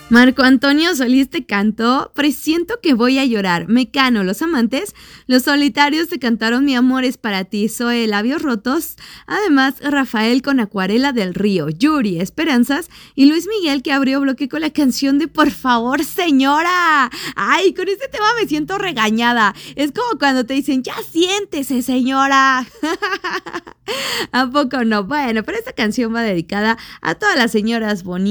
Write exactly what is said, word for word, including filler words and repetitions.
Marco Antonio Solís te cantó Presiento que voy a llorar. Mecano, Los Amantes. Los Solitarios te cantaron Mi amor es para ti. Zoe, Labios rotos. Además, Rafael con Acuarela del Río. Yuri, Esperanzas. Y Luis Miguel, que abrió bloque con la canción de Por favor, señora. Ay, con este tema me siento regañada. Es como cuando te dicen, ya siéntese, señora. ¿A poco no? Bueno, pero esta canción va dedicada a todas las señoras bonitas